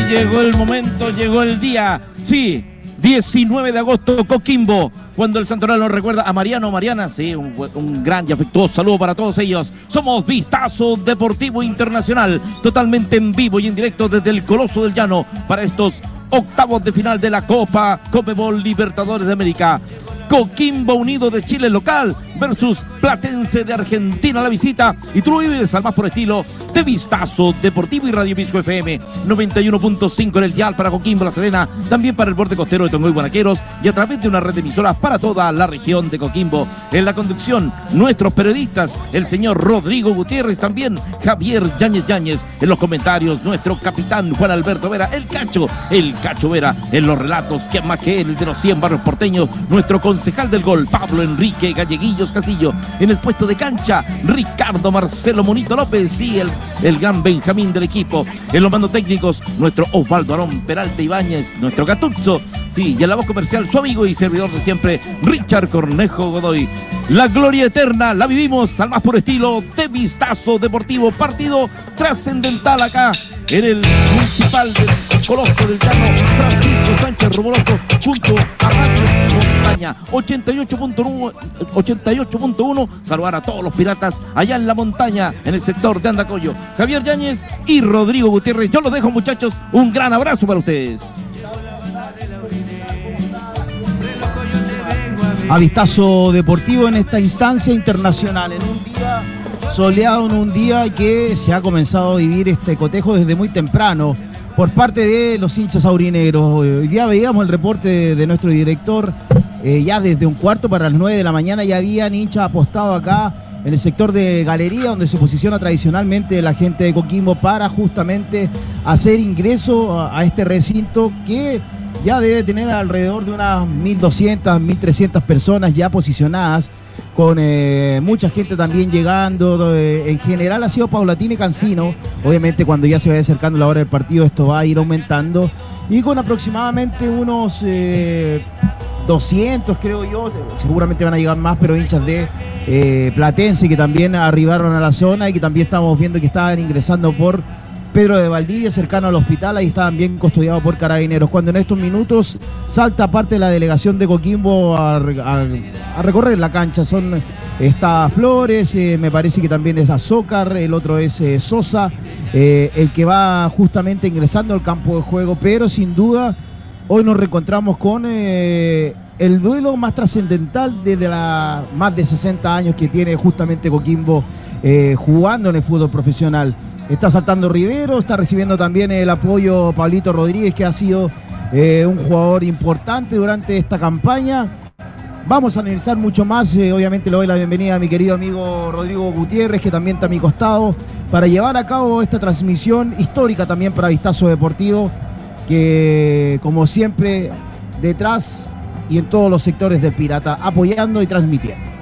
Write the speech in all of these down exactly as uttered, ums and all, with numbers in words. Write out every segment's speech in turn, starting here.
llegó el momento, llegó el día. Sí, diecinueve de agosto, Coquimbo. Cuando el Santoral nos recuerda a Mariano, Mariana, sí, un, un gran y afectuoso saludo para todos ellos. Somos Vistazo Deportivo Internacional, totalmente en vivo y en directo desde el Coloso del Llano para estos octavos de final de la Copa Conmebol Libertadores de América. Coquimbo Unido de Chile local versus Platense de Argentina a la visita. Y tú lo vives al más por estilo de Vistazo Deportivo y Radio Pisco F M noventa y uno punto cinco en el dial para Coquimbo, La Serena, también para el borde costero de Tongoy, Guanaqueros y a través de una red de emisoras para toda la región de Coquimbo. En la conducción, nuestros periodistas, el señor Rodrigo Gutiérrez, también Javier Yáñez Yáñez. En los comentarios, nuestro capitán Juan Alberto Vera, el Cacho, el Cacho Vera. En los relatos, que más que él, de los cien barrios porteños, nuestro concejal del gol, Pablo Enrique Galleguillos Castillo. En el puesto de cancha, Ricardo Marcelo Monito López y el, el gran Benjamín del equipo. En los mandos técnicos, nuestro Osvaldo Arón Peralta Ibáñez, nuestro Gatuzzo. Sí, y en la voz comercial, su amigo y servidor de siempre, Richard Cornejo Godoy. La gloria eterna la vivimos al más puro estilo de Vistazo Deportivo. Partido trascendental acá en el municipal del Coloso del Llano. Francisco Sánchez Rumoroso junto a Radio Montaña ochenta y ocho punto uno. Saludar a todos los piratas allá en la montaña, en el sector de Andacollo. Javier Yáñez y Rodrigo Gutiérrez. Yo los dejo, muchachos. Un gran abrazo para ustedes. A Vistazo Deportivo en esta instancia internacional, en un día soleado, en un día que se ha comenzado a vivir este cotejo desde muy temprano por parte de los hinchas aurinegros. Hoy día veíamos el reporte de, de nuestro director, eh, ya desde un cuarto para las nueve de la mañana ya habían hinchas apostados acá en el sector de Galería, donde se posiciona tradicionalmente la gente de Coquimbo para justamente hacer ingreso a, a este recinto que ya debe tener alrededor de unas mil doscientas, mil trescientas personas ya posicionadas, con eh, mucha gente también llegando. Eh, en general ha sido paulatino y cansino. Obviamente cuando ya se vaya acercando la hora del partido esto va a ir aumentando. Y con aproximadamente unos eh, doscientos, creo yo, seguramente van a llegar más, pero hinchas de eh, Platense que también arribaron a la zona y que también estamos viendo que estaban ingresando por Pedro de Valdivia, cercano al hospital. Ahí estaban bien custodiados por carabineros. Cuando en estos minutos salta parte de la delegación de Coquimbo a, a, a recorrer la cancha. Son está Flores, eh, me parece que también es Azócar, el otro es eh, Sosa, eh, el que va justamente ingresando al campo de juego. Pero sin duda, hoy nos reencontramos con eh, el duelo más trascendental desde la más de sesenta años que tiene justamente Coquimbo eh, jugando en el fútbol profesional. Está saltando Rivero, está recibiendo también el apoyo Pablito Rodríguez, que ha sido eh, un jugador importante durante esta campaña. Vamos a analizar mucho más. Eh, obviamente le doy la bienvenida a mi querido amigo Rodrigo Gutiérrez, que también está a mi costado, para llevar a cabo esta transmisión histórica también para Vistazo Deportivo, que como siempre detrás y en todos los sectores del Pirata, apoyando y transmitiendo.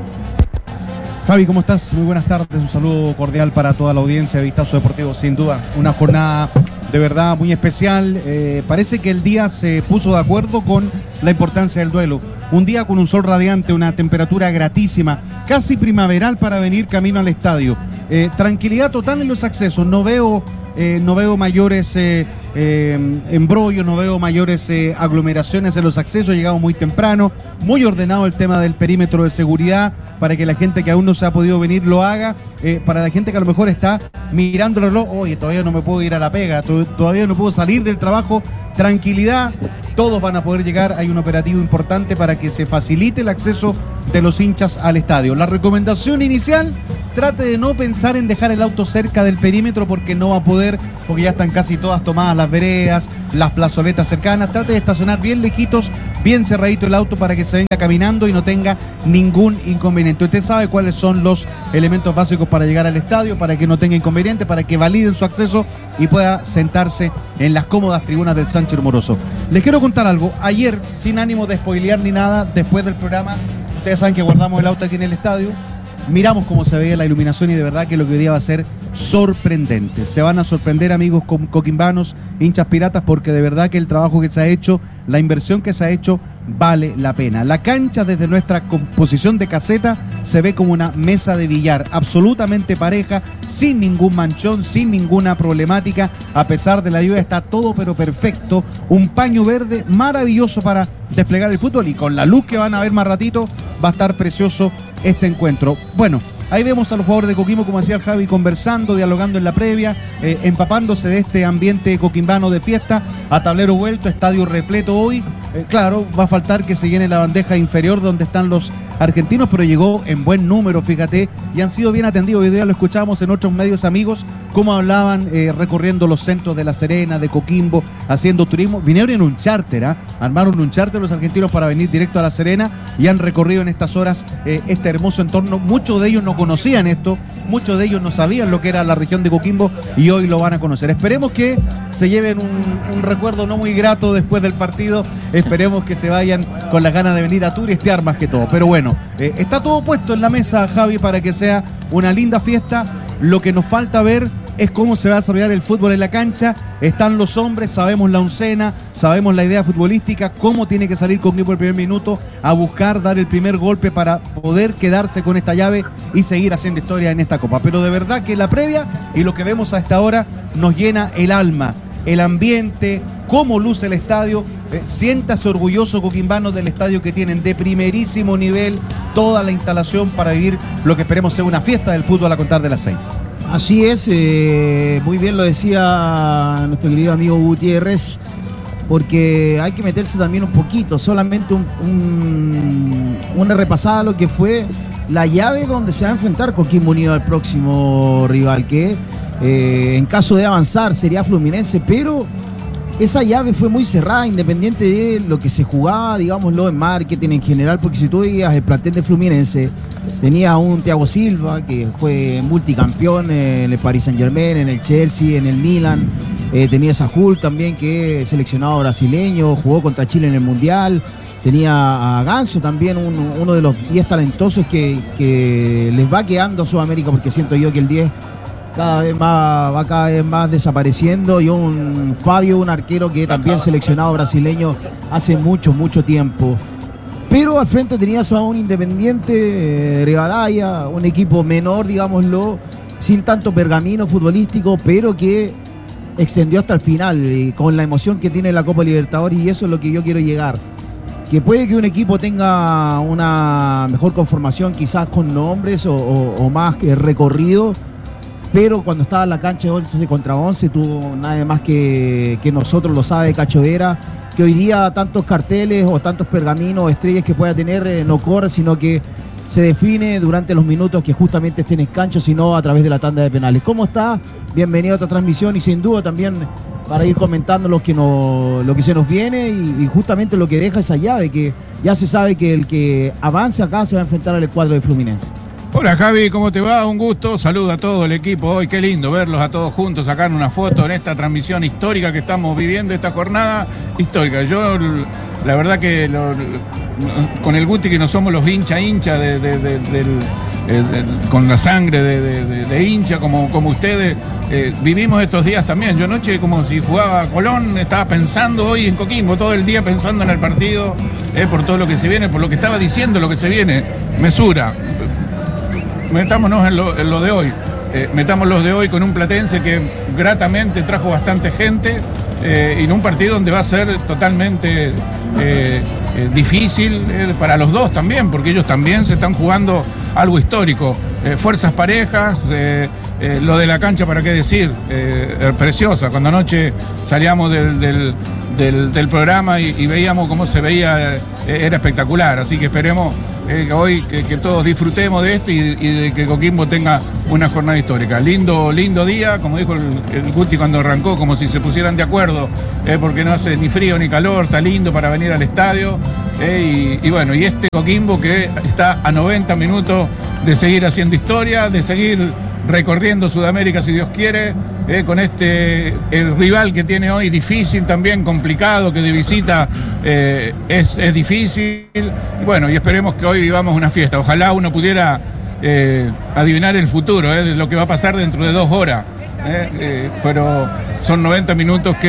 Javi, ¿cómo estás? Muy buenas tardes, un saludo cordial para toda la audiencia de Vistazo Deportivo. Sin duda, una jornada de verdad muy especial. Eh, parece que el día se puso de acuerdo con la importancia del duelo. Un día con un sol radiante, una temperatura gratísima, casi primaveral para venir camino al estadio. Eh, tranquilidad total en los accesos, no veo, eh, no veo mayores eh, eh, embrollos, no veo mayores eh, aglomeraciones en los accesos. Llegamos muy temprano, muy ordenado el tema del perímetro de seguridad, para que la gente que aún no se ha podido venir lo haga. Eh, para la gente que a lo mejor está mirando el reloj, oye, todavía no me puedo ir a la pega, todavía no puedo salir del trabajo, tranquilidad, todos van a poder llegar. Hay un operativo importante para que se facilite el acceso de los hinchas al estadio. La recomendación inicial, trate de no pensar en dejar el auto cerca del perímetro, porque no va a poder, porque ya están casi todas tomadas las veredas, las plazoletas cercanas. Trate de estacionar bien lejitos, bien cerradito el auto, para que se venga caminando y no tenga ningún inconveniente. Usted sabe cuáles son los elementos básicos para llegar al estadio, para que no tenga inconveniente, para que validen su acceso y pueda sentarse en las cómodas tribunas del Sánchez Moroso. Les quiero contar algo. Ayer, sin ánimo de spoilear ni nada, después del programa, ustedes saben que guardamos el auto aquí en el estadio, miramos cómo se veía la iluminación y de verdad que lo que hoy día va a ser sorprendente. Se van a sorprender, amigos coquimbanos, hinchas piratas, porque de verdad que el trabajo que se ha hecho, la inversión que se ha hecho, vale la pena. La cancha desde nuestra posición de caseta se ve como una mesa de billar, absolutamente pareja, sin ningún manchón, sin ninguna problemática. A pesar de la lluvia está todo pero perfecto. Un paño verde maravilloso para desplegar el fútbol, y con la luz que van a ver más ratito va a estar precioso este encuentro. Bueno, ahí vemos a los jugadores de Coquimbo, como decía el Javi, conversando, dialogando en la previa, eh, empapándose de este ambiente coquimbano de fiesta, a tablero vuelto, estadio repleto hoy. Eh, claro, va a faltar que se llene la bandeja inferior donde están los argentinos, pero llegó en buen número, fíjate, y han sido bien atendidos. Hoy día lo escuchamos en otros medios amigos, cómo hablaban eh, recorriendo los centros de La Serena, de Coquimbo, haciendo turismo. Vinieron en un charter, ¿eh? armaron un charter los argentinos para venir directo a La Serena y han recorrido en estas horas eh, este hermoso entorno. Muchos de ellos no conocían esto, muchos de ellos no sabían lo que era la región de Coquimbo y hoy lo van a conocer. Esperemos que se lleven un, un recuerdo no muy grato después del partido. Esperemos que se vayan con las ganas de venir a turistear más que todo. Pero bueno, eh, está todo puesto en la mesa, Javi, para que sea una linda fiesta. Lo que nos falta ver es cómo se va a desarrollar el fútbol en la cancha. Están los hombres, sabemos la oncena, sabemos la idea futbolística, cómo tiene que salir Coquimbo el primer minuto a buscar dar el primer golpe para poder quedarse con esta llave y seguir haciendo historia en esta Copa. Pero de verdad que la previa y lo que vemos a esta hora nos llena el alma. El ambiente, cómo luce el estadio, eh, siéntase orgulloso coquimbano del estadio que tienen de primerísimo nivel, toda la instalación para vivir lo que esperemos sea una fiesta del fútbol a contar de las seis. Así es, eh, muy bien lo decía nuestro querido amigo Gutiérrez, porque hay que meterse también un poquito, solamente un, un, una repasada a lo que fue la llave donde se va a enfrentar Coquimbo Unido al próximo rival, que eh, en caso de avanzar sería Fluminense, pero esa llave fue muy cerrada, independiente de lo que se jugaba, digámoslo, en marketing en general, porque si tú veías el plantel de Fluminense, tenía a un Thiago Silva, que fue multicampeón en el Paris Saint-Germain, en el Chelsea, en el Milan, eh, tenía a Hulk también, que es seleccionado brasileño, jugó contra Chile en el Mundial, tenía a Ganso también, un, uno de los diez talentosos que, que les va quedando a Sudamérica, porque siento yo que el diez cada vez más, va cada vez más desapareciendo, y un Fabio, un arquero que también seleccionado brasileño hace mucho, mucho tiempo. Pero al frente tenías a un Independiente, eh, Rivadavia, un equipo menor, digámoslo, sin tanto pergamino futbolístico, pero que extendió hasta el final, eh, con la emoción que tiene la Copa Libertadores, y eso es lo que yo quiero llegar. Que puede que un equipo tenga una mejor conformación, quizás con nombres o, o, o más que recorrido, pero cuando estaba en la cancha once contra once, tuvo nada más que, que nosotros, lo sabe Cacho Vera, que hoy día tantos carteles o tantos pergaminos o estrellas que pueda tener eh, no corre, sino que se define durante los minutos que justamente estén en cancha, sino a través de la tanda de penales. ¿Cómo está? Bienvenido a esta transmisión, y sin duda también para ir comentando lo que, no, lo que se nos viene y, y justamente lo que deja esa llave, que ya se sabe que el que avance acá se va a enfrentar al cuadro de Fluminense. Hola Javi, ¿cómo te va? Un gusto, saludo a todo el equipo hoy, qué lindo verlos a todos juntos, sacar una foto en esta transmisión histórica que estamos viviendo, esta jornada histórica. Yo, la verdad que lo, con el Guti, que no somos los hincha hincha de, de, de, de, de, de, con la sangre de, de, de, de hincha como, como ustedes, eh, vivimos estos días también. Yo anoche, como si jugaba Colón, estaba pensando hoy en Coquimbo, todo el día pensando en el partido, eh, por todo lo que se viene, por lo que estaba diciendo, lo que se viene, mesura. Metámonos en lo, en lo de hoy, eh, metámonos de hoy con un platense que gratamente trajo bastante gente, eh, y en un partido donde va a ser totalmente eh, eh, difícil eh, para los dos también, porque ellos también se están jugando algo histórico, eh, fuerzas parejas, eh, eh, lo de la cancha, para qué decir, eh, preciosa. Cuando anoche salíamos del, del, del, del programa y, y veíamos cómo se veía, eh, era espectacular, así que esperemos Eh, hoy que, que todos disfrutemos de esto y, y de que Coquimbo tenga una jornada histórica. Lindo, lindo día, como dijo el, el Guti cuando arrancó, como si se pusieran de acuerdo, eh, porque no hace ni frío ni calor, está lindo para venir al estadio. Eh, y, y bueno, y este Coquimbo que está a noventa minutos de seguir haciendo historia, de seguir recorriendo Sudamérica si Dios quiere, eh, con este el rival que tiene hoy difícil también, complicado, que de visita eh, es, es difícil. Y bueno, y esperemos que hoy vivamos una fiesta. Ojalá uno pudiera eh, adivinar el futuro, eh, de lo que va a pasar dentro de dos horas. Eh, eh, pero son noventa minutos que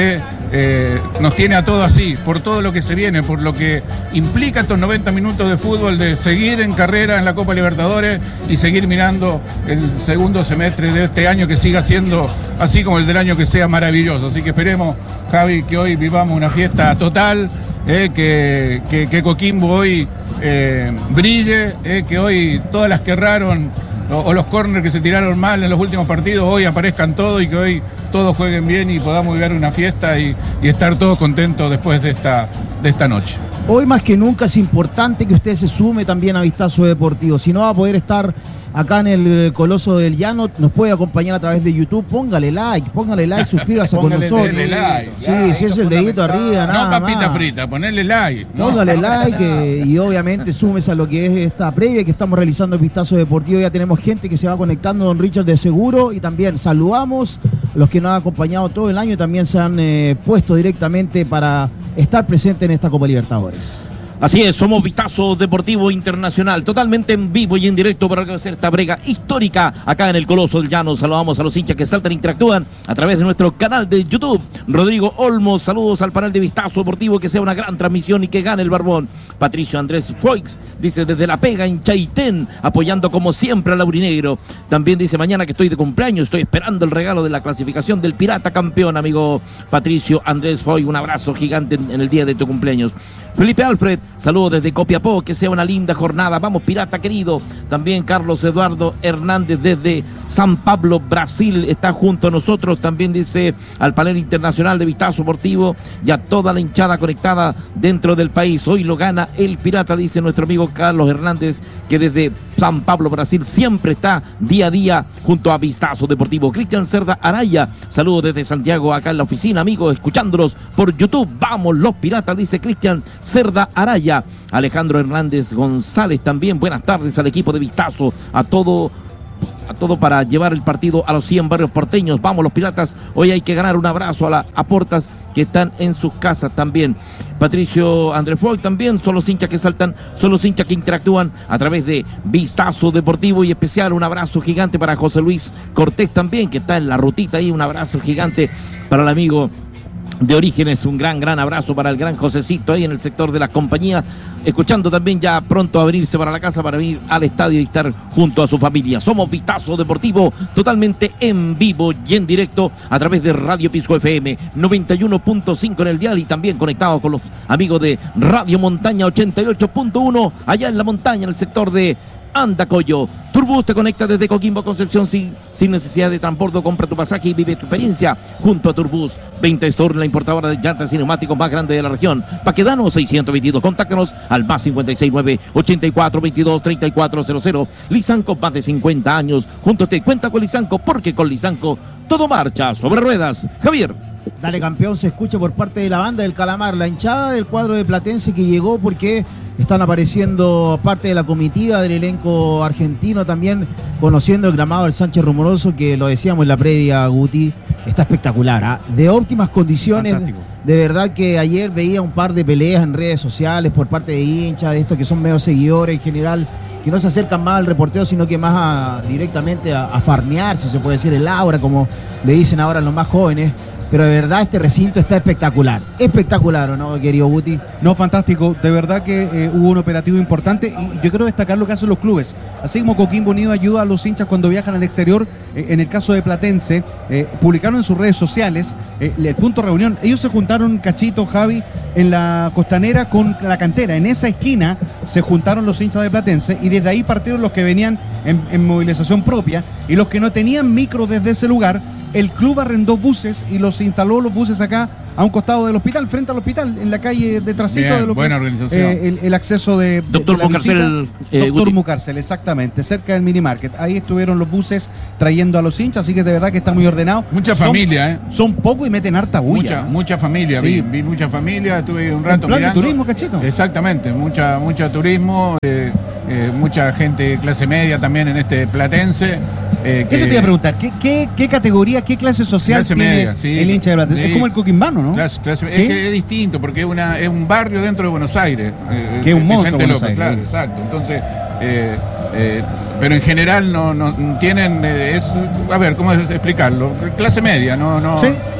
eh, nos tiene a todos así, por todo lo que se viene, por lo que implica estos noventa minutos de fútbol, de seguir en carrera en la Copa Libertadores y seguir mirando el segundo semestre de este año que siga siendo así como el del año que sea maravilloso. Así que esperemos, Javi, que hoy vivamos una fiesta total, eh, que, que, que Coquimbo hoy eh, brille, eh, que hoy todas las que erraron o, o los córneres que se tiraron mal en los últimos partidos hoy aparezcan todos y que hoy todos jueguen bien y podamos vivir una fiesta y, y estar todos contentos después de esta, de esta noche. Hoy más que nunca es importante que usted se sume también a Vistazo Deportivo. Si no va a poder estar acá en el Coloso del Llano, nos puede acompañar a través de YouTube. Póngale like, póngale like, suscríbase con nosotros. Ponle like. Sí, ya, si es el dedito arriba, nada No papita más. frita, ponerle like. Póngale no. like eh, y obviamente súmese a lo que es esta previa que estamos realizando en Vistazo Deportivo. Ya tenemos gente que se va conectando, don Richard, de seguro. Y también saludamos a los que nos han acompañado todo el año y también se han eh, puesto directamente para estar presentes en esta Copa Libertadores. Así es, somos Vistazo Deportivo Internacional, totalmente en vivo y en directo para hacer esta brega histórica acá en el Coloso del Llano. Saludamos a los hinchas que saltan e interactúan a través de nuestro canal de YouTube. Rodrigo Olmos, saludos al panel de Vistazo Deportivo, que sea una gran transmisión y que gane el Barbón. Patricio Andrés Foix dice desde La Pega en Chaitén, apoyando como siempre al Aurinegro. También dice mañana que estoy de cumpleaños, estoy esperando el regalo de la clasificación del Pirata campeón, amigo Patricio Andrés Foix. Un abrazo gigante en, en el día de tu cumpleaños. Felipe Alfred, saludos desde Copiapó, que sea una linda jornada. Vamos, Pirata querido. También Carlos Eduardo Hernández desde San Pablo, Brasil, está junto a nosotros. También dice al panel internacional de Vistazo Deportivo y a toda la hinchada conectada dentro del país. Hoy lo gana el Pirata, dice nuestro amigo Carlos Hernández, que desde San Pablo, Brasil, siempre está día a día junto a Vistazo Deportivo. Cristian Cerda Araya, saludos desde Santiago, acá en la oficina, amigos, escuchándolos por YouTube. Vamos los Piratas, dice Cristian Cerda Araya. Alejandro Hernández González también, buenas tardes al equipo de Vistazo, a todo a todo para llevar el partido a los cien barrios porteños. Vamos los Piratas, hoy hay que ganar. Un abrazo a las aportas que están en sus casas también. Patricio Andrés Foix también, son los hinchas que saltan, son los hinchas que interactúan a través de Vistazo Deportivo y especial. Un abrazo gigante para José Luis Cortés también, que está en la rutita ahí. Un abrazo gigante para el amigo de Orígenes, un gran, gran abrazo para el gran Josecito ahí en el sector de la compañía, escuchando también ya pronto a venirse para la casa para venir al estadio y estar junto a su familia. Somos Vistazo Deportivo, totalmente en vivo y en directo a través de Radio Pisco F M noventa y uno punto cinco en el dial y también conectados con los amigos de Radio Montaña ochenta y ocho punto uno allá en la montaña, en el sector de Andacoyo. Turbus te conecta desde Coquimbo a Concepción sin, sin necesidad de transporte. Compra tu pasaje y vive tu experiencia junto a Turbus. veinte Store, la importadora de llantas y neumáticos más grande de la región. Paquedano seiscientos veintidós. Contáctanos al más cincuenta y seis nueve ochenta y cuatro veintidós treinta y cuatro cero cero. Lisanco, más de cincuenta años. Junto a usted, cuenta con Lisanco, porque con Lisanco todo marcha sobre ruedas. Javier. Dale campeón, se escucha por parte de la banda del Calamar, la hinchada del cuadro de Platense que llegó porque están apareciendo parte de la comitiva del elenco argentino también, conociendo el gramado del Sánchez Rumoroso, que lo decíamos en la previa, Guti, está espectacular, ¿eh? De óptimas condiciones. Fantástico. De verdad que ayer veía un par de peleas en redes sociales por parte de hinchas, de estos que son medio seguidores en general, que no se acercan más al reporteo, sino que más a, directamente a, a farmear, si se puede decir, el aura, como le dicen ahora los más jóvenes. Pero de verdad este recinto está espectacular. Espectacular, ¿o no, querido Guti? No, fantástico. De verdad que eh, hubo un operativo importante y yo quiero destacar lo que hacen los clubes. Así como Coquimbo Unido ayuda a los hinchas cuando viajan al exterior, eh, en el caso de Platense, eh, publicaron en sus redes sociales eh, el punto de reunión. Ellos se juntaron, Cachito, Javi, en la Costanera con la cantera. En esa esquina se juntaron los hinchas de Platense y desde ahí partieron los que venían en, en movilización propia y los que no tenían micro desde ese lugar. El club arrendó buses y los instaló los buses acá a un costado del hospital, frente al hospital, en la calle detrásito de lo que buena es, organización. Eh, el, el acceso de, Doctor de la Mucárcel, visita. eh, Doctor Guti. Mucárcel, exactamente, cerca del mini market. Ahí estuvieron los buses trayendo a los hinchas, así que de verdad que está muy ordenado. Mucha Son- familia, ¿eh? Son pocos y meten harta bulla. Mucha, mucha familia, Sí. vi, vi mucha familia, estuve un rato plan de mirando. turismo, Cachito. Exactamente, mucha, mucha turismo, eh, eh, mucha gente de clase media también en este Platense. Eh, Eso que- te iba a preguntar, ¿qué, qué, qué categoría, qué clase social Clase tiene media, sí. el hincha de Platense? Sí. Es como el coquimbano, ¿no? Clase- clase- ¿Sí? Es que es distinto, porque es, una, es un barrio dentro de Buenos Aires. eh, Que es un Vicente monstruo Buenos López, Aires. claro, exacto. Entonces, eh, eh, pero en general no, no tienen, eh, es, a ver, ¿cómo es explicarlo? Clase media, no, no, Sí.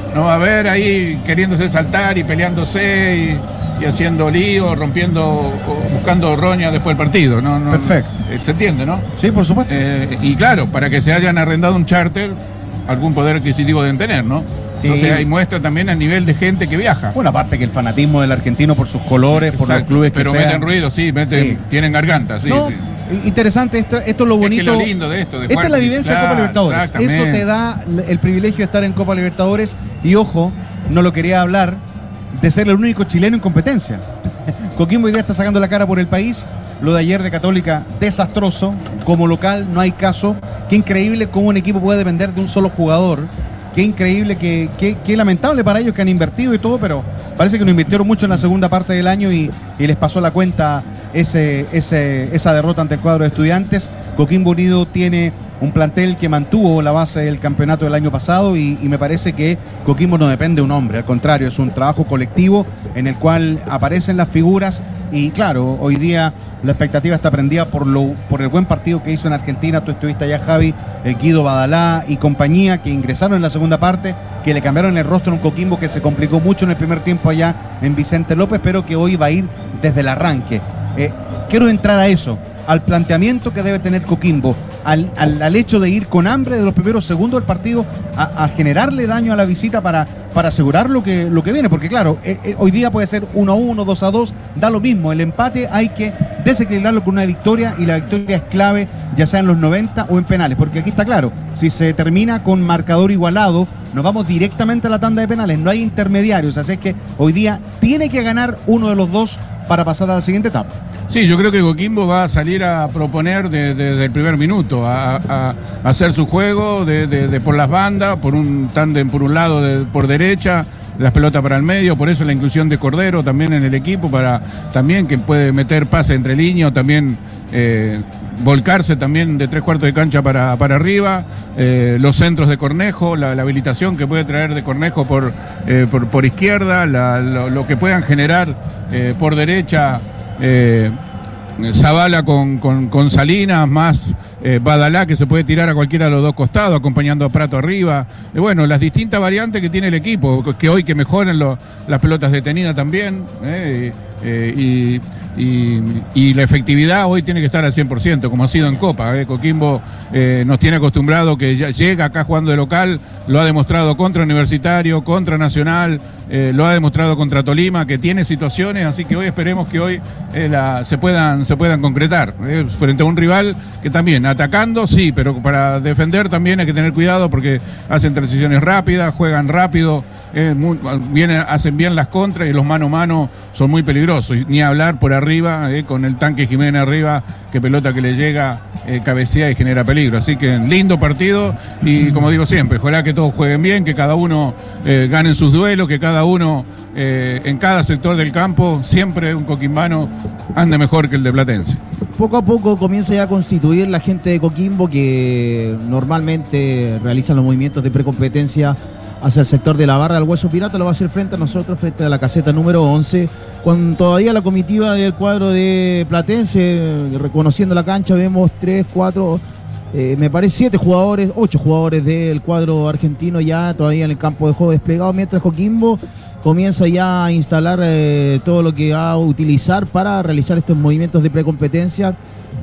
no va a haber ahí queriéndose saltar y peleándose y, y haciendo lío, rompiendo, buscando roña después del partido. No, no, Perfecto. No, se entiende, ¿no? Sí, por supuesto. Eh, y claro, para que se hayan arrendado un charter, algún poder adquisitivo deben tener, ¿no? Sí. Entonces ahí muestra también el nivel de gente que viaja. Bueno, aparte que el fanatismo del argentino por sus colores, por Exacto, los clubes que pero sean. meten ruido, sí, meten, Sí. tienen garganta, sí, No, sí. Interesante, esto, esto es lo bonito. Es que lo lindo de esto, de Esta jugar, es la vivencia de claro, Copa Libertadores. exactamente. Eso te da el privilegio de estar en Copa Libertadores. Y ojo, no lo quería hablar, de ser el único chileno en competencia. Coquimbo hoy día está sacando la cara por el país. Lo de ayer de Católica, desastroso. Como local, no hay caso. Qué increíble cómo un equipo puede depender de un solo jugador. Qué increíble, qué, qué, qué lamentable para ellos que han invertido y todo, pero parece que no invirtieron mucho en la segunda parte del año y, y les pasó la cuenta ese, ese, esa derrota ante el cuadro de Estudiantes. Coquimbo Unido tiene un plantel que mantuvo la base del campeonato del año pasado y, y me parece que Coquimbo no depende de un hombre, al contrario, es un trabajo colectivo en el cual aparecen las figuras y claro, hoy día la expectativa está prendida por, lo, por el buen partido que hizo en Argentina. Tú estuviste allá, Javi, eh, Guido Badalá y compañía, que ingresaron en la segunda parte, que le cambiaron el rostro a un Coquimbo que se complicó mucho en el primer tiempo allá en Vicente López, pero que hoy va a ir desde el arranque. Eh, quiero entrar a eso, al planteamiento que debe tener Coquimbo, al, al, al hecho de ir con hambre de los primeros segundos del partido a, a generarle daño a la visita para, para asegurar lo que, lo que viene, porque claro, eh, eh, hoy día puede ser uno a uno, dos a dos, da lo mismo, el empate hay que desequilibrarlo con una victoria y la victoria es clave, ya sea en los noventa o en penales, porque aquí está claro, si se termina con marcador igualado, nos vamos directamente a la tanda de penales, no hay intermediarios, así es que hoy día tiene que ganar uno de los dos para pasar a la siguiente etapa. Sí, yo creo que Coquimbo va a salir a proponer desde de, de el primer minuto, a, a, a hacer su juego de, de, de por las bandas, por un tándem por un lado, de, por derecha, las pelotas para el medio, por eso la inclusión de Cordero también en el equipo, para también que puede meter pase entre líneas, también eh, volcarse también de tres cuartos de cancha para, para arriba, eh, los centros de Cornejo, la, la habilitación que puede traer de Cornejo por, eh, por, por izquierda, la, lo, lo que puedan generar eh, por derecha. Eh, Zavala con, con, con Salinas, más eh, Badalá, que se puede tirar a cualquiera de los dos costados, acompañando a Prato arriba. Eh, bueno, las distintas variantes que tiene el equipo, que hoy que mejoren lo, las pelotas detenidas también, eh, eh, y, y, y la efectividad hoy tiene que estar al cien por ciento, como ha sido en Copa. Eh. Coquimbo eh, nos tiene acostumbrado que ya llega acá jugando de local, lo ha demostrado contra Universitario, contra Nacional, Eh, lo ha demostrado contra Tolima, que tiene situaciones, así que hoy esperemos que hoy eh, la, se, puedan, se puedan concretar eh, frente a un rival que también, atacando sí, pero para defender también hay que tener cuidado porque hacen transiciones rápidas, juegan rápido, eh, muy, vienen, hacen bien las contras y los mano a mano son muy peligrosos, y ni hablar por arriba, eh, con el tanque Jiménez arriba, que pelota que le llega, eh, cabecea y genera peligro, así que lindo partido y como digo siempre, ojalá que todos jueguen bien, que cada uno eh, gane sus duelos, que cada uno eh, en cada sector del campo, siempre un coquimbano ande mejor que el de Platense. Poco a poco comienza ya a constituir la gente de Coquimbo que normalmente realizan los movimientos de precompetencia hacia el sector de la barra del Hueso Pirata, lo va a hacer frente a nosotros, frente a la caseta número once, con todavía la comitiva del cuadro de Platense, reconociendo la cancha, vemos tres, cuatro, eh, me parece siete jugadores, ocho jugadores del cuadro argentino ya todavía en el campo de juego desplegado, mientras Coquimbo comienza ya a instalar eh, todo lo que va a utilizar para realizar estos movimientos de precompetencia,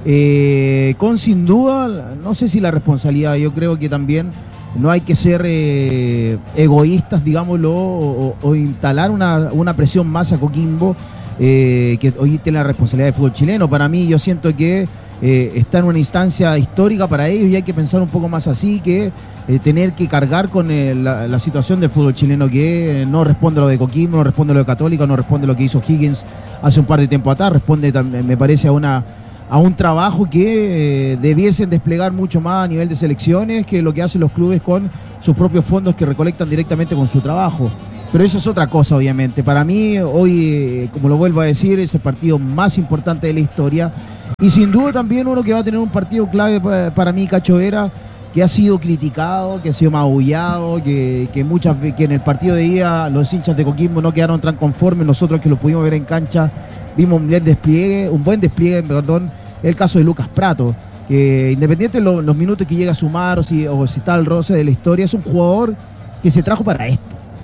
eh, con sin duda, no sé si la responsabilidad, yo creo que también no hay que ser eh, egoístas, digámoslo, o, o instalar una, una presión más a Coquimbo, eh, que hoy tiene la responsabilidad del fútbol chileno. Para mí, yo siento que eh, está en una instancia histórica para ellos y hay que pensar un poco más así, que eh, tener que cargar con eh, la, la situación del fútbol chileno, que eh, no responde a lo de Coquimbo, no responde a lo de Católica, no responde a lo que hizo Higgins hace un par de tiempo atrás, responde, me parece, a una... a un trabajo que eh, debiesen desplegar mucho más a nivel de selecciones que lo que hacen los clubes con sus propios fondos que recolectan directamente con su trabajo. Pero eso es otra cosa, obviamente. Para mí, hoy, eh, como lo vuelvo a decir, es el partido más importante de la historia. Y sin duda también uno que va a tener un partido clave para, para mí, Cacho Vera, que ha sido criticado, que ha sido magullado, que, que, muchas, que en el partido de ida los hinchas de Coquimbo no quedaron tan conformes. Nosotros que lo pudimos ver en cancha, vimos un buen despliegue, un buen despliegue, perdón, el caso de Lucas Prato, que independiente de lo, los minutos que llega a sumar o si, o si está el roce de la historia, es un jugador que se trajo para esto.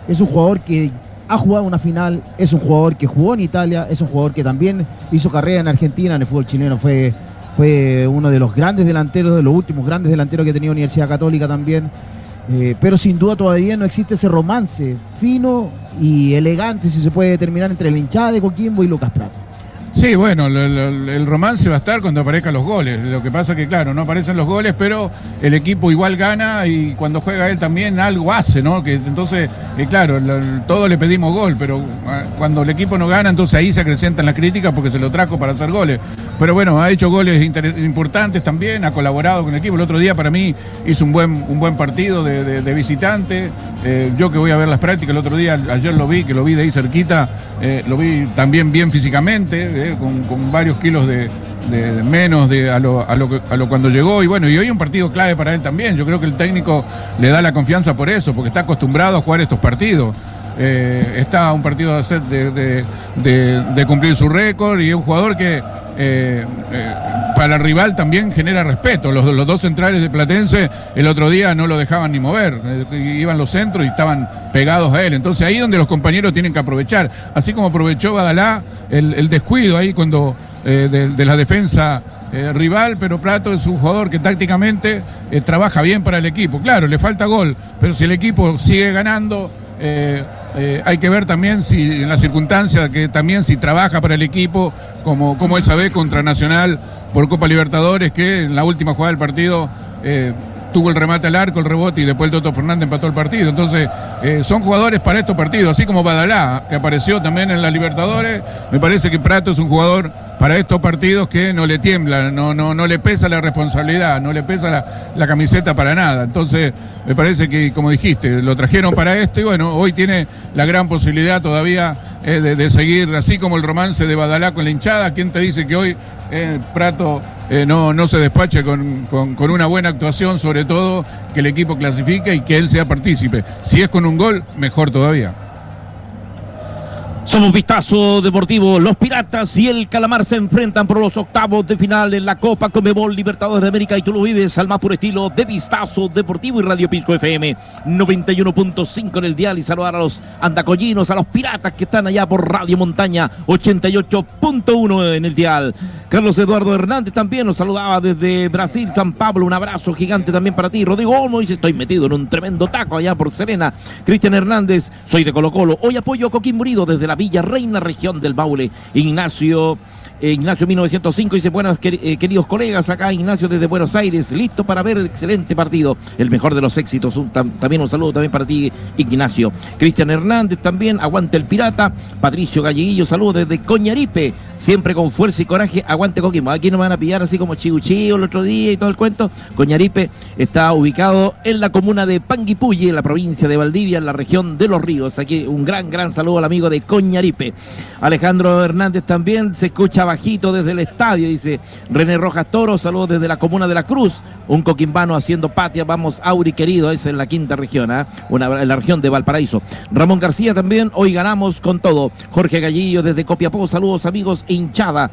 Es un jugador que ha jugado una final, es un jugador que jugó en Italia, es un jugador que también hizo carrera en Argentina, en el fútbol chileno fue, fue uno de los grandes delanteros, de los últimos grandes delanteros que ha tenido Universidad Católica también. Eh, pero sin duda todavía no existe ese romance fino y elegante, si se puede determinar, entre la hinchada de Coquimbo y Lucas Prat. Sí, bueno, el, el, el romance va a estar cuando aparezcan los goles. Lo que pasa que, claro, no aparecen los goles, pero el equipo igual gana y cuando juega él también algo hace, ¿no? Que entonces, eh, claro, lo, todos le pedimos gol, pero eh, cuando el equipo no gana, entonces ahí se acrecentan las críticas porque se lo trajo para hacer goles. Pero bueno, ha hecho goles importantes también, ha colaborado con el equipo. El otro día para mí hizo un buen, un buen partido de, de, de visitante. Eh, yo que voy a ver las prácticas, el otro día, ayer lo vi, que lo vi de ahí cerquita, eh, lo vi también bien físicamente, eh, Con, con varios kilos de, de, de menos de, a, lo, a, lo, a lo cuando llegó. Y bueno, y hoy un partido clave para él también. Yo creo que el técnico le da la confianza por eso, porque está acostumbrado a jugar estos partidos. Eh, está un partido de, hacer, de, de, de, de cumplir su récord y es un jugador que eh, eh, para el rival también genera respeto. Los, los dos centrales de Platense el otro día no lo dejaban ni mover, eh, iban los centros y estaban pegados a él. Entonces ahí es donde los compañeros tienen que aprovechar, así como aprovechó Badalá el, el descuido ahí cuando eh, de, de la defensa eh, rival, pero Prato es un jugador que tácticamente eh, trabaja bien para el equipo. Claro, le falta gol, pero si el equipo sigue ganando, Eh, eh, hay que ver también si en las circunstancias que también si trabaja para el equipo como, como esa vez contra Nacional por Copa Libertadores, que en la última jugada del partido eh, tuvo el remate al arco, el rebote y después el Toto Fernández empató el partido. Entonces eh, son jugadores para estos partidos, así como Badalá, que apareció también en la Libertadores. Me parece que Prato es un jugador para estos partidos que no le tiembla, no, no, no le pesa la responsabilidad, no le pesa la, la camiseta para nada. Entonces me parece que, como dijiste, lo trajeron para esto y bueno, hoy tiene la gran posibilidad todavía eh, de, de seguir, así como el romance de Badalá con la hinchada. ¿Quién te dice que hoy eh, Prato eh, no, no se despache con, con, con una buena actuación, sobre todo que el equipo clasifique y que él sea partícipe? Si es con un gol, mejor todavía. Somos Vistazo Deportivo. Los Piratas y el Calamar se enfrentan por los octavos de final en la Copa Conmebol Libertadores de América y tú lo vives al más puro estilo de Vistazo Deportivo y Radio Pisco F M noventa y uno punto cinco en el dial. Y saludar a los andacollinos, a los Piratas que están allá por Radio Montaña ochenta y ocho punto uno en el dial. Carlos Eduardo Hernández también nos saludaba desde Brasil, San Pablo. Un abrazo gigante también para ti. Rodrigo Olmo dice: estoy metido en un tremendo taco allá por Serena. Cristian Hernández: soy de Colo Colo. Hoy apoyo a Coquimbo Unido desde la Villa Reina, región del Maule. Ignacio eh, Ignacio mil novecientos cinco dice: buenos eh, queridos colegas, acá Ignacio desde Buenos Aires, listo para ver el excelente partido, el mejor de los éxitos. Un, tam, también un saludo también para ti, Ignacio. Cristian Hernández también: aguante el Pirata. Patricio Galleguillo: saludos desde Coñaripe, siempre con fuerza y coraje, aguante Coquimbo. Aquí no me van a pillar así como Chiguchío el otro día y todo el cuento. Coñaripe está ubicado en la comuna de Panguipulli, en la provincia de Valdivia, en la región de Los Ríos. Aquí un gran, gran saludo al amigo de Coñaripe. Alejandro Hernández también se escucha bajito desde el estadio, dice René Rojas Toro: saludos desde la comuna de La Cruz, un coquimbano haciendo patria. Vamos, Auri querido, es en la quinta región, ¿eh? Una, en la región de Valparaíso. Ramón García también: hoy ganamos con todo. Jorge Gallillo desde Copiapó: saludos amigos, hinchada.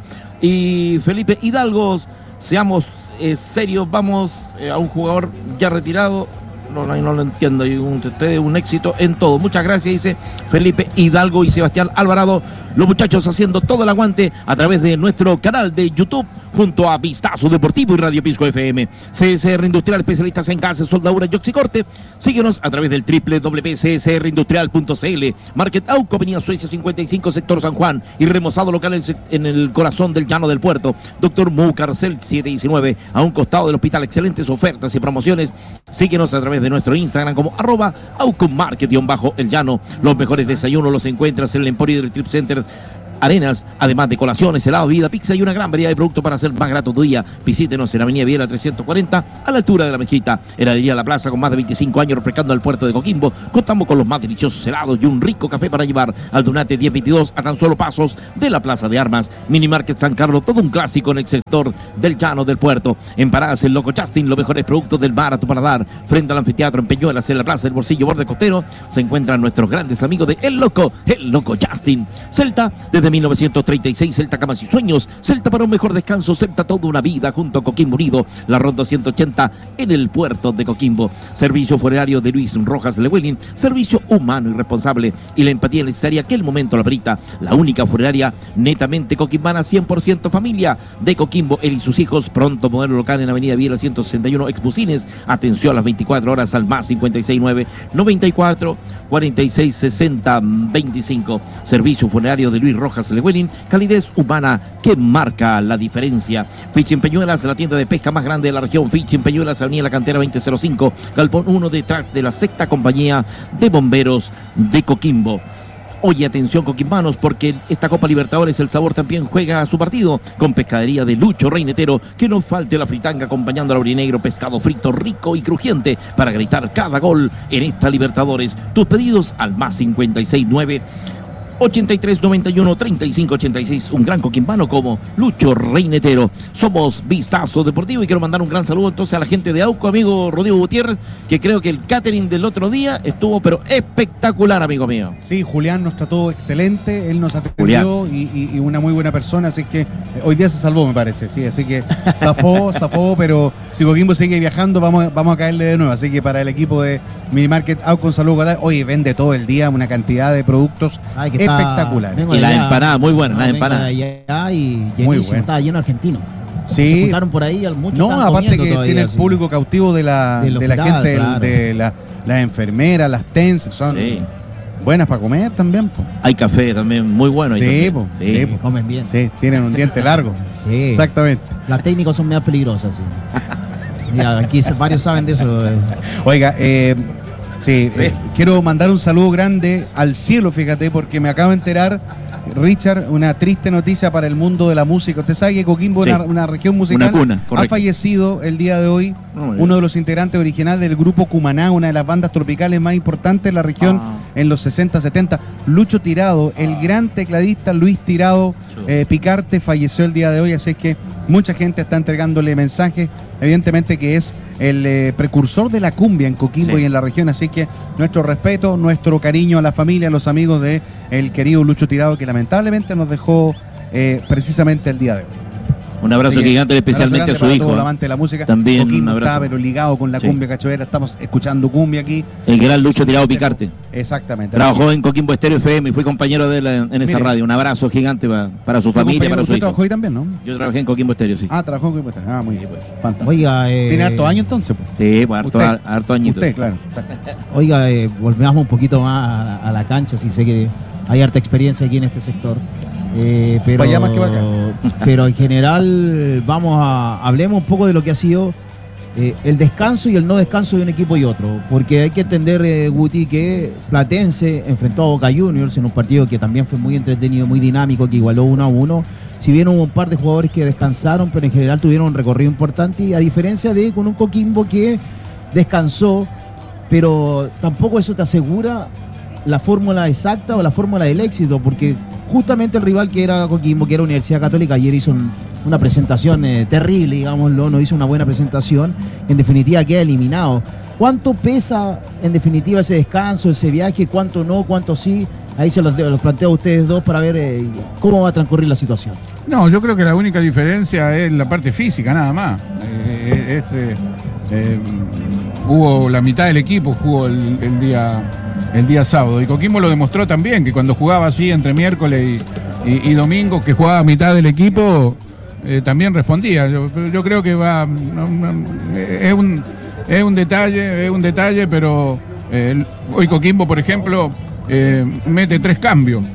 Y Felipe Hidalgo: seamos eh, serios, vamos eh, a un jugador ya retirado. No, no, no lo entiendo. Y un, un éxito en todo. Muchas gracias, dice Felipe Hidalgo y Sebastián Alvarado. Los muchachos haciendo todo el aguante a través de nuestro canal de YouTube junto a Vistazo Deportivo y Radio Pisco F M. C S R Industrial, especialistas en gases, soldadura y oxicorte. Síguenos a través del doble u doble u doble u punto c s r industrial punto c l. Market Auco, Avenida Suecia cincuenta y cinco, sector San Juan. Y remozado local en, en el corazón del llano del puerto. Doctor Mucarcel siete diecinueve, a un costado del hospital. Excelentes ofertas y promociones. Síguenos a través de nuestro Instagram como arroba Aucomarket-el llano. Los mejores desayunos los encuentras en el Emporio del Trip Center Arenas, además de colaciones, helado, bebida, pizza y una gran variedad de productos para hacer más grato tu día. Visítenos en Avenida Viera trescientos cuarenta, a la altura de la Mejita. Heladería La Plaza, con más de veinticinco años refrescando el puerto de Coquimbo. Contamos con los más deliciosos helados y un rico café para llevar. Al Dunate diez veintidós, a tan solo pasos de la Plaza de Armas. Mini Market San Carlos, todo un clásico en el sector del llano del puerto. En Paradas, el Loco Justin, los mejores productos del bar a tu paladar. Frente al anfiteatro en Peñuelas, en la Plaza del Bolsillo, borde costero, se encuentran nuestros grandes amigos de El Loco, El Loco Justin. Celta, desde mil novecientos treinta y seis, Celta Camas y Sueños. Celta para un mejor descanso, Celta toda una vida junto a Coquimbo Unido. La ronda ciento ochenta en el puerto de Coquimbo. Servicio funerario de Luis Rojas Lewelin. Servicio humano y responsable y la empatía necesaria que el momento la brita. La única funeraria netamente coquimbana, cien por ciento familia de Coquimbo. Él y sus hijos, pronto modelo local en Avenida Viera ciento sesenta y uno, Exbucines. Atención a las veinticuatro horas al más cincuenta y seis nueve, noventa y cuatro, cuarenta y seis, sesenta, veinticinco. Servicio funerario de Luis Rojas Lewelin, calidez humana que marca la diferencia. Fishing Peñuelas, la tienda de pesca más grande de la región. Fishing Peñuelas, Avenida La Cantera veinte cero cinco, Galpón uno, detrás de la sexta compañía de bomberos de Coquimbo. Oye, atención coquimbanos, porque esta Copa Libertadores el sabor también juega a su partido con pescadería de Lucho Reinetero. Que no falte la fritanga acompañando al aurinegro, pescado frito rico y crujiente para gritar cada gol en esta Libertadores. Tus pedidos al más cincuenta y seis nueve, ochenta y tres noventa y uno, treinta y cinco ochenta y seis. Un gran coquimbano como Lucho Reinetero. Somos Vistazo Deportivo y quiero mandar un gran saludo entonces a la gente de Auco, amigo Rodrigo Gutiérrez, que creo que el catering del otro día estuvo pero espectacular, amigo mío. Sí, Julián nos trató excelente, él nos atendió y, y, y una muy buena persona, así que eh, hoy día se salvó, me parece, sí, así que zafó, zafó, pero si Coquimbo sigue viajando, vamos, vamos a caerle de nuevo, así que para el equipo de Minimarket Auco, un saludo, oye, vende todo el día una cantidad de productos Ay, que espectacular. Y la empanada, muy buena, la empanada. Allá y llenísimo, estaba lleno de argentinos. Sí. Se juntaron por ahí, muchos. No, aparte que tiene el público cautivo de la, de de la gente, claro. de la, las enfermeras, las T E N S, son sí. buenas para comer también. Po. Hay café también, muy bueno. Sí, po, sí, sí po. Comen bien. Sí, tienen un diente largo. Sí. Exactamente. Las técnicos son medio peligrosas. Sí. Mira, aquí varios saben de eso. Oiga, eh... Sí, sí. Eh, quiero mandar un saludo grande al cielo, fíjate, porque me acabo de enterar, Richard, una triste noticia para el mundo de la música. Usted sabe que Coquimbo, sí. una, una región musical, una cuna, ha fallecido el día de hoy no, uno de los integrantes originales del grupo Cumaná, una de las bandas tropicales más importantes de la región ah. en los sesenta, setenta. Lucho Tirado, el gran tecladista Luis Tirado eh, Picarte, falleció el día de hoy, así es que mucha gente está entregándole mensajes, evidentemente que es el eh, precursor de la cumbia en Coquimbo sí. y en la región, así que nuestro respeto, nuestro cariño a la familia, a los amigos de el querido Lucho Tirado, que lamentablemente nos dejó eh, precisamente el día de hoy. Un abrazo Así gigante, especialmente abrazo a su hijo. Todo el amante de la música. También Coquimbo un está pero ligado con la sí. cumbia cachorera. Estamos escuchando cumbia aquí. El gran Lucho Tirado Picarte. Exactamente. Trabajó en Coquimbo Estéreo F M y fui compañero de él en, en esa Mire. radio. Un abrazo gigante para, para su familia, para su hijo. ¿Usted trabajó ahí también, no? Yo trabajé en Coquimbo Estéreo, sí. Ah, trabajó en Coquimbo Estéreo. Ah, muy bien. Pues. Fantástico. Oiga, eh... ¿tiene harto año entonces? Pues? Sí, pues harto, usted, harto añito. Usted, claro. Oiga, eh, volvamos un poquito más a, a la cancha, si sé que hay harta experiencia aquí en este sector. Eh, pero, allá más que acá. pero en general vamos a hablemos un poco de lo que ha sido eh, el descanso y el no descanso de un equipo y otro, porque hay que entender, eh, Guti, que Platense enfrentó a Boca Juniors en un partido que también fue muy entretenido, muy dinámico, que igualó uno a uno, si bien hubo un par de jugadores que descansaron, pero en general tuvieron un recorrido importante, y a diferencia de con un Coquimbo que descansó, pero tampoco eso te asegura la fórmula exacta o la fórmula del éxito, porque justamente el rival que era Coquimbo, que era Universidad Católica, ayer hizo un, una presentación eh, terrible, digámoslo, no hizo una buena presentación, en definitiva queda eliminado. ¿Cuánto pesa en definitiva ese descanso, ese viaje? ¿Cuánto no? ¿Cuánto sí? Ahí se los, los planteo a ustedes dos para ver eh, cómo va a transcurrir la situación. No, yo creo que la única diferencia es la parte física, nada más. Eh, es, eh, eh, hubo la mitad del equipo, jugó el, el día... el día sábado, y Coquimbo lo demostró también, que cuando jugaba así entre miércoles y, y, y domingo, que jugaba a mitad del equipo, eh, también respondía. Yo, yo creo que va, no, no, es, un, es un detalle, es un detalle, pero eh, hoy Coquimbo, por ejemplo, eh, mete tres cambios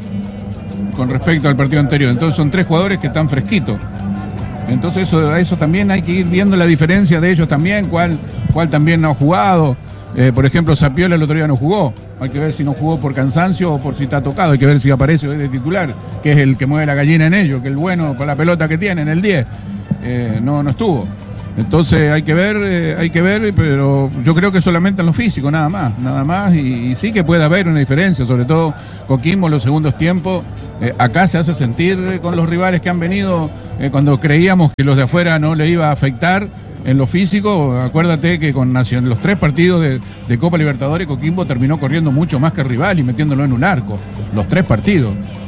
con respecto al partido anterior, entonces son tres jugadores que están fresquitos. Entonces eso, eso también hay que ir viendo la diferencia de ellos también, cuál, cuál también no ha jugado. Eh, por ejemplo, Zapiola el otro día no jugó. Hay que ver si no jugó por cansancio o por si está tocado. Hay que ver si aparece de titular, que es el que mueve la gallina en ellos, que el bueno para la pelota que tiene en el diez. Eh, no, no estuvo. Entonces hay que ver, eh, hay que ver, pero yo creo que solamente en lo físico, nada más, nada más, y, y sí que puede haber una diferencia, sobre todo Coquimbo en los segundos tiempos. Eh, acá se hace sentir eh, con los rivales que han venido, eh, cuando creíamos que los de afuera no le iba a afectar en lo físico. Acuérdate que con Nación, los tres partidos de, de Copa Libertadores, Coquimbo terminó corriendo mucho más que el rival y metiéndolo en un arco, los tres partidos.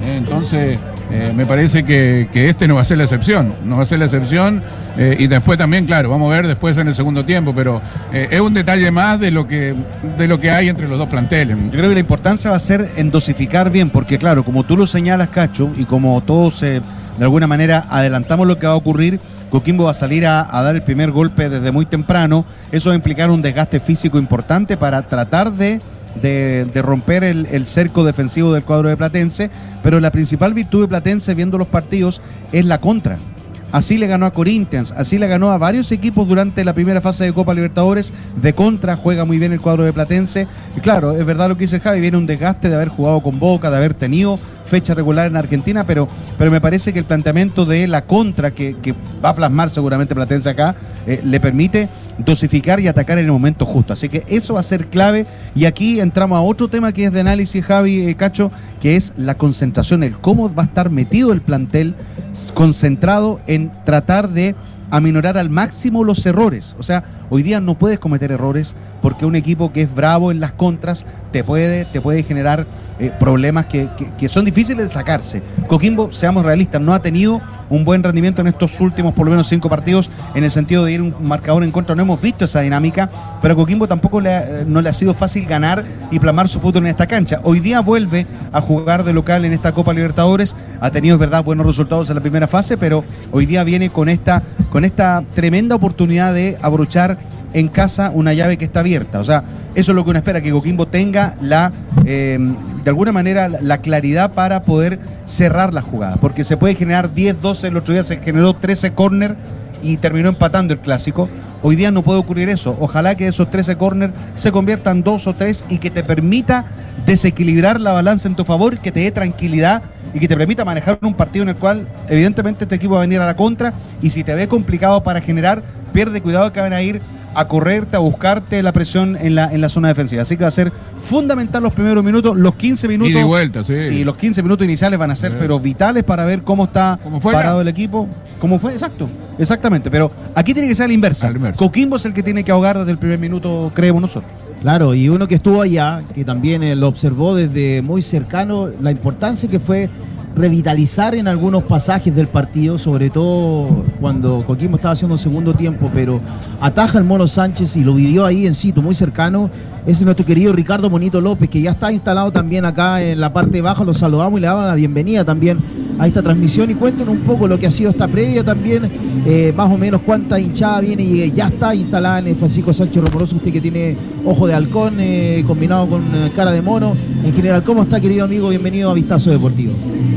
¿eh? Entonces, eh, me parece que, que este no va a ser la excepción, no va a ser la excepción, eh, y después también, claro, vamos a ver después en el segundo tiempo, pero eh, es un detalle más de lo que de lo que hay entre los dos planteles. Yo creo que la importancia va a ser en dosificar bien, porque claro, como tú lo señalas, Cacho, y como todos eh, de alguna manera adelantamos lo que va a ocurrir, Coquimbo va a salir a, a dar el primer golpe desde muy temprano. Eso va a implicar un desgaste físico importante para tratar de, de, de romper el, el cerco defensivo del cuadro de Platense, pero la principal virtud de Platense viendo los partidos es la contra. Así le ganó a Corinthians, así le ganó a varios equipos durante la primera fase de Copa Libertadores. De contra juega muy bien el cuadro de Platense. Y claro, es verdad lo que dice Javi, viene un desgaste de haber jugado con Boca, de haber tenido fecha regular en Argentina, pero, pero me parece que el planteamiento de la contra que, que va a plasmar seguramente Platense acá, eh, le permite dosificar y atacar en el momento justo. Así que eso va a ser clave. Y aquí entramos a otro tema que es de análisis, Javi, eh, Cacho, que es la concentración, el cómo va a estar metido el plantel concentrado en tratar de aminorar al máximo los errores. O sea, hoy día no puedes cometer errores porque un equipo que es bravo en las contras te puede, te puede generar eh, problemas que, que, que son difíciles de sacarse. Coquimbo, seamos realistas, no ha tenido un buen rendimiento en estos últimos por lo menos cinco partidos en el sentido de ir un marcador en contra. No hemos visto esa dinámica, pero a Coquimbo tampoco le ha, no le ha sido fácil ganar y plasmar su fútbol en esta cancha. Hoy día vuelve a jugar de local en esta Copa Libertadores. Ha tenido, es verdad, buenos resultados en la primera fase, pero hoy día viene con esta, con esta tremenda oportunidad de abrochar en casa una llave que está abierta. O sea, eso es lo que uno espera, que Coquimbo tenga la eh, de alguna manera la claridad para poder cerrar la jugada, porque se puede generar diez, doce, el otro día se generó trece córner y terminó empatando el clásico. Hoy día no puede ocurrir eso. Ojalá que esos trece córner se conviertan dos o tres y que te permita desequilibrar la balanza en tu favor, que te dé tranquilidad y que te permita manejar un partido en el cual evidentemente este equipo va a venir a la contra, y si te ve complicado para generar, pierde cuidado que van a ir a correrte, a buscarte la presión en la, en la zona defensiva. Así que va a ser fundamental los primeros minutos, los quince minutos. Y de vuelta, sí. Y los quince minutos iniciales van a ser, sí, pero vitales para ver cómo está ¿Cómo parado el equipo. ¿Cómo fue? Exacto, exactamente. Pero aquí tiene que ser a la inversa. A la inversa. Coquimbo es el que tiene que ahogar desde el primer minuto, creemos nosotros. Claro, y uno que estuvo allá, que también eh, lo observó desde muy cercano, la importancia que fue revitalizar en algunos pasajes del partido, sobre todo cuando Coquimbo estaba haciendo un segundo tiempo, pero ataja el Mono Sánchez y lo vivió ahí en sitio, muy cercano. Ese es nuestro querido Ricardo Monito López, que ya está instalado también acá en la parte baja. Lo saludamos y le damos la bienvenida también a esta transmisión, y cuéntenos un poco lo que ha sido esta previa también, eh, más o menos cuánta hinchada viene y ya está instalada en el Francisco Sánchez Romoroso, usted que tiene ojo de halcón eh, combinado con eh, cara de mono. En general, ¿cómo está, querido amigo? Bienvenido a Vistazo Deportivo.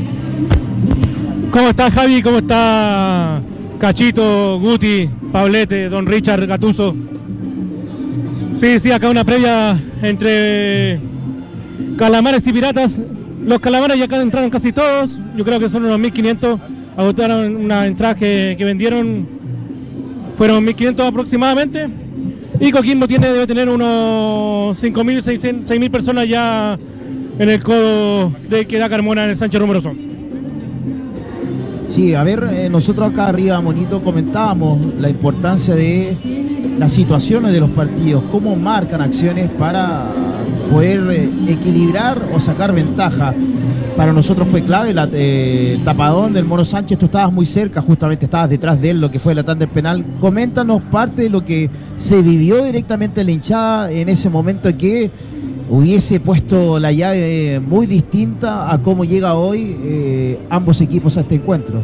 ¿Cómo está, Javi? ¿Cómo está Cachito, Guti, Pablete, Don Richard, Gattuso? Sí, sí, acá una previa entre Calamares y Piratas. Los Calamares ya acá entraron casi todos, yo creo que son unos mil quinientos, agotaron una entrada que, que vendieron, fueron mil quinientos aproximadamente, y Coquimbo tiene, debe tener unos cinco mil, seis mil personas ya en el codo de que da Carmona en el Sánchez Rumoroso. Sí, a ver, eh, nosotros acá arriba, Monito, comentábamos la importancia de las situaciones de los partidos, cómo marcan acciones para poder eh, equilibrar o sacar ventaja. Para nosotros fue clave la, eh, el tapadón del Mono Sánchez. Tú estabas muy cerca, justamente estabas detrás de él, lo que fue la tanda del penal. Coméntanos parte de lo que se vivió directamente en la hinchada en ese momento, que hubiese puesto la llave muy distinta a cómo llega hoy eh, ambos equipos a este encuentro.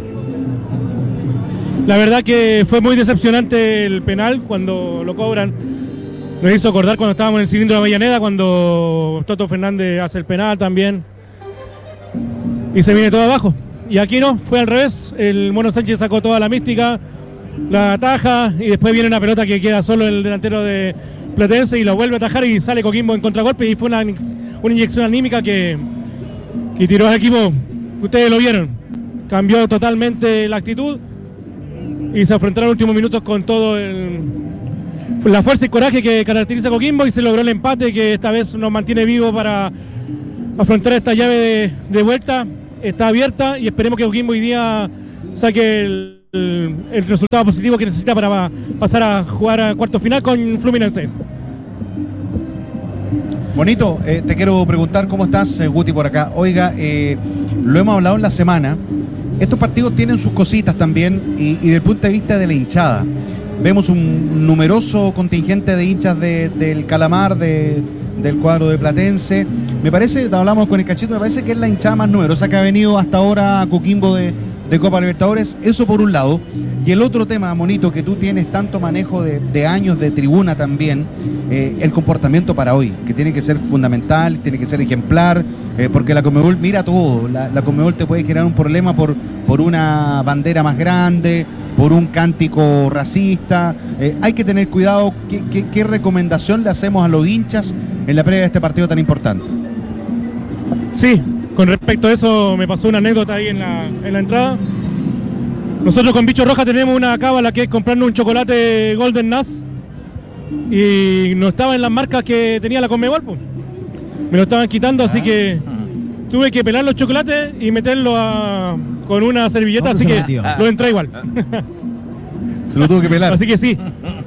La verdad que fue muy decepcionante el penal cuando lo cobran. Nos hizo acordar cuando estábamos en el cilindro de Avellaneda, cuando Toto Fernández hace el penal también y se viene todo abajo. Y aquí no, fue al revés. El Mono Sánchez sacó toda la mística, la ataja, y después viene una pelota que queda solo el delantero de Platense y lo vuelve a atajar y sale Coquimbo en contragolpe, y fue una, una inyección anímica que, que tiró al equipo. Ustedes lo vieron, cambió totalmente la actitud y se enfrentaron en los últimos minutos con todo el, la fuerza y coraje que caracteriza a Coquimbo, y se logró el empate que esta vez nos mantiene vivo para afrontar esta llave de, de vuelta. Está abierta y esperemos que Coquimbo hoy día saque el, el, el resultado positivo que necesita para pasar a jugar a cuarto final con Fluminense. Bonito, eh, te quiero preguntar cómo estás, eh, Guti, por acá. Oiga, eh, lo hemos hablado en la semana. Estos partidos tienen sus cositas también y, y desde el punto de vista de la hinchada. Vemos un numeroso contingente de hinchas de, del Calamar, de, del cuadro de Platense. Me parece, hablamos con el Cachito, me parece que es la hinchada más numerosa que ha venido hasta ahora a Coquimbo de, de Copa Libertadores. Eso por un lado. Y el otro tema, Monito, que tú tienes tanto manejo de, de años de tribuna también, eh, el comportamiento para hoy, que tiene que ser fundamental, tiene que ser ejemplar, eh, porque la Conmebol mira todo. La, la Conmebol te puede generar un problema por, por una bandera más grande, por un cántico racista. Eh, hay que tener cuidado. ¿Qué, qué, qué recomendación le hacemos a los hinchas en la previa de este partido tan importante? Sí, con respecto a eso me pasó una anécdota ahí en la, en la entrada. Nosotros con Bicho Roja tenemos una cábala que es comprarnos un chocolate Golden Nuts y no estaba en las marcas que tenía la Conmebol, pues. Me lo estaban quitando, así que tuve que pelar los chocolates y meterlo a, con una servilleta, así que metió? Lo entré igual. Se lo tuvo que pelar. Así que sí.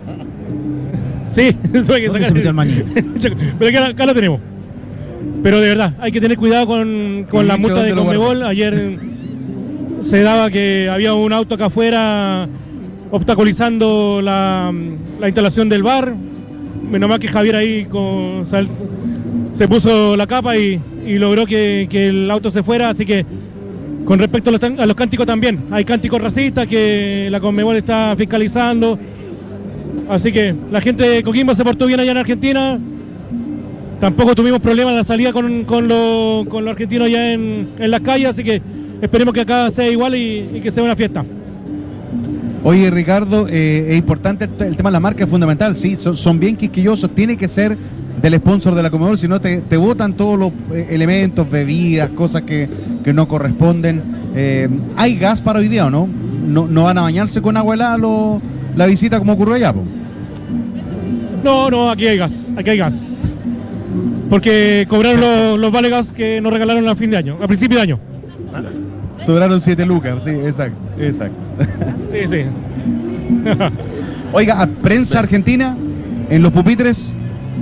Sí, tuve que sacar el maní. Pero acá, acá lo tenemos. Pero de verdad, hay que tener cuidado con, con la multa de Conmebol. Ayer se daba que había un auto acá afuera obstaculizando la, la instalación del bar. Menos mal que Javier ahí con, sal, se puso la capa y, y logró que, que el auto se fuera. Así que con respecto a los, a los cánticos también, hay cánticos racistas que la Conmebol está fiscalizando. Así que la gente de Coquimbo se portó bien allá en Argentina. Tampoco tuvimos problemas en la salida con, con los con lo argentinos allá en, en las calles, así que esperemos que acá sea igual y, y que sea una fiesta. Oye, Ricardo, eh, es importante el, el tema de la marca, es fundamental, sí, son, son bien quisquillosos, tiene que ser del sponsor de la Conmebol, si no te, te botan todos los eh, elementos, bebidas, cosas que, que no corresponden. Eh, ¿Hay gas para hoy día o no? ¿No, no van a bañarse con agua helada lo, la visita como ocurrió allá, po? No, no, aquí hay gas, aquí hay gas. Porque cobraron los, los vale gas que nos regalaron a fin de año, a principio de año. Sobraron siete lucas, sí, exacto, exacto. Sí, sí. Oiga, ¿prensa argentina en los pupitres?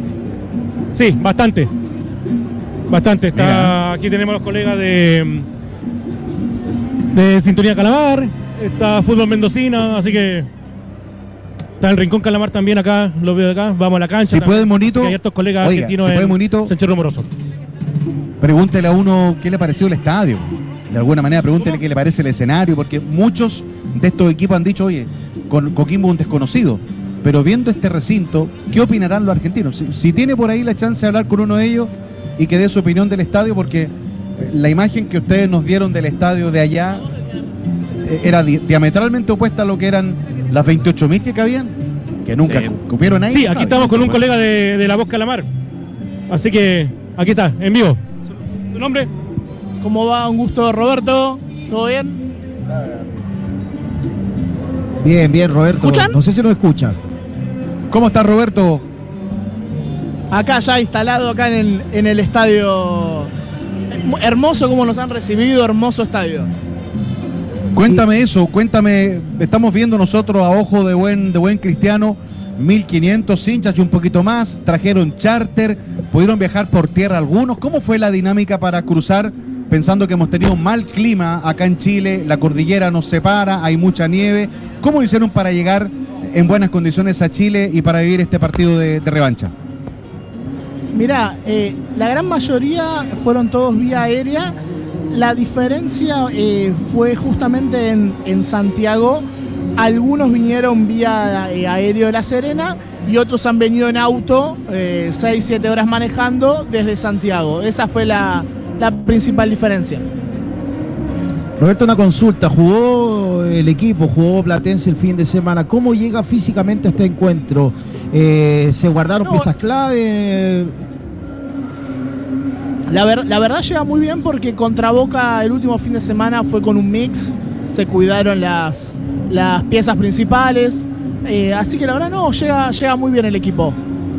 Sí, bastante. Bastante. Está, aquí tenemos los colegas de, de Sintonía Calamar, está Fútbol Mendocina, así que está el Rincón Calamar también acá, lo veo de acá, vamos a la cancha. Si puede, Monito, hay hartos colegas oiga, argentinos si puede, en Monito, Sánchez Romoroso. Pregúntele a uno qué le pareció el estadio. De alguna manera, pregúntele ¿Cómo? qué le parece el escenario, porque muchos de estos equipos han dicho, oye, con Coquimbo un desconocido, pero viendo este recinto, ¿qué opinarán los argentinos? Si, si tiene por ahí la chance de hablar con uno de ellos y que dé su opinión del estadio, porque la imagen que ustedes nos dieron del estadio de allá era di diametralmente opuesta a lo que eran las veintiocho mil que cabían, que nunca sí. cupieron ahí. Sí, aquí estamos con un colega de, de La Voz Calamar, así que aquí está, en vivo. ¿Tu nombre? ¿Cómo va? Un gusto, Roberto. ¿Todo bien? Bien, bien, Roberto. ¿Escuchan? No sé si nos escucha. ¿Cómo está, Roberto? Acá ya instalado, acá en el, en el estadio. Hermoso como nos han recibido, hermoso estadio. Cuéntame eso, cuéntame. Estamos viendo nosotros a ojo de buen, de buen cristiano, mil quinientos hinchas y un poquito más. Trajeron charter, pudieron viajar por tierra algunos. ¿Cómo fue la dinámica para cruzar? Pensando que hemos tenido mal clima acá en Chile, la cordillera nos separa, hay mucha nieve. ¿Cómo hicieron para llegar en buenas condiciones a Chile y para vivir este partido de, de revancha? Mirá, eh, la gran mayoría fueron todos vía aérea. La diferencia eh, fue justamente en, en Santiago. Algunos vinieron vía eh, aéreo de La Serena y otros han venido en auto, eh, seis, siete horas manejando desde Santiago. Esa fue la... la principal diferencia. Roberto, una consulta. Jugó el equipo, jugó Platense el fin de semana. ¿Cómo llega físicamente a este encuentro? Eh, ¿Se guardaron no, piezas clave? La, ver, la verdad llega muy bien porque contra Boca el último fin de semana fue con un mix. Se cuidaron las, las piezas principales. Eh, así que la verdad no, llega, llega muy bien el equipo.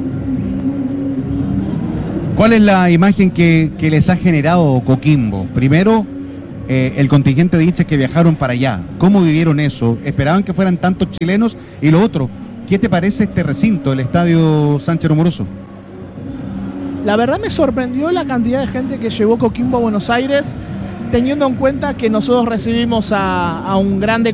¿Cuál es la imagen que, que les ha generado Coquimbo? Primero, eh, el contingente de hinchas que viajaron para allá. ¿Cómo vivieron eso? ¿Esperaban que fueran tantos chilenos? Y lo otro, ¿qué te parece este recinto, el Estadio Sánchez Romoroso? La verdad me sorprendió la cantidad de gente que llevó Coquimbo a Buenos Aires, teniendo en cuenta que nosotros recibimos a, a un grande